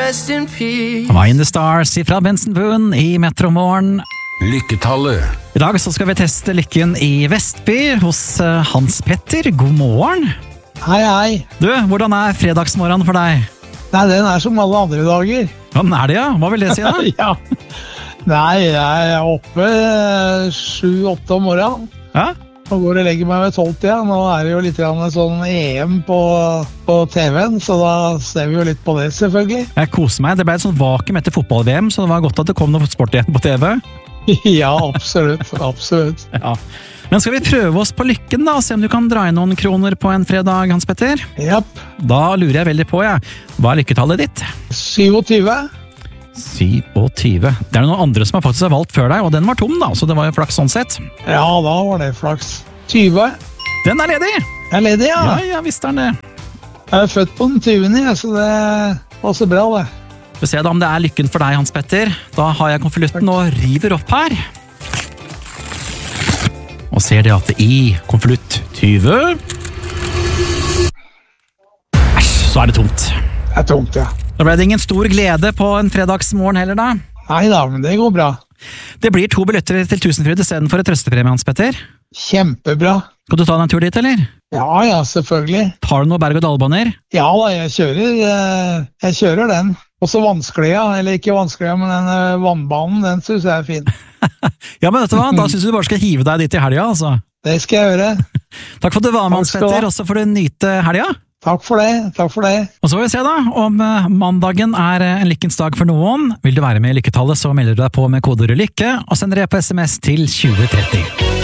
rest in peace. Mind the Stars fra Benson Boone i Metromorgen. Lykketallet. I dag så skal vi teste lykken i Vestby hos Hans Petter. God morgen. Hei, hei. Du, hvordan fredagsmorgen for deg? Nei, den som alle andre dager. Hvordan det, ja? Hva vil det si da? Ja. Nei, jeg oppe 7-8 om morgenen. Ja? Og går og legger meg ved 12-tida. Nå det jo litt sånn EM på TV-en, så da ser vi jo litt på det, selvfølgelig. Jeg koser meg. Det ble et sånt vakuum etter fotball-VM, så det var godt at det kom noe sport igjen på TV. Ja, absolutt. Absolutt. Ja. Men skal vi prøve oss på lykken da, og se om du kan dra inn noen kroner på en fredag, Hans Petter? Japp. Da lurer jeg veldig på, Hva lykketallet ditt? 27. 27. Det noen andre som faktisk har valgt før deg, og den var tom da, så det var jo flaks sånn sett. Ja, da var det flaks. 20. Den ledig! Jeg ledig, ja. Ja, visst det. Jeg født på den 20. Så det var så bra, det. Vi får se da om det lykken for deg, Hans Petter. Da har jeg konvolutten og river opp her. Og ser det at i konvolutt 20... Æsj, så det tomt. Det tomt, ja. Da ble det ingen stor glede på en fredagsmorgen heller da. Neida, men det går bra. Det blir 2 billetter til Tusenfryd i stedet for et trøstepremie, Hans Petter. Kjempebra. Skal du ta deg en tur dit, eller? Ja, selvfølgelig. Tar du noen berg- og dalbaner? Ja da, jeg kjører den. Også vanskelige, eller ikke vanskelige, men den vannbanen, den synes jeg fin. Ja, men vet du hva? Da synes du bare skal hive deg dit i helga, altså. Det skal jeg gjøre. Takk for at du var med, Hans Petter, og så får du nyte helga. Takk for det. Og så får vi se da, om mandagen en lykkens dag for noen. Vil du være med i lykketallet, så melder du deg på med kodeordet lykke, og sender det på SMS til 2030.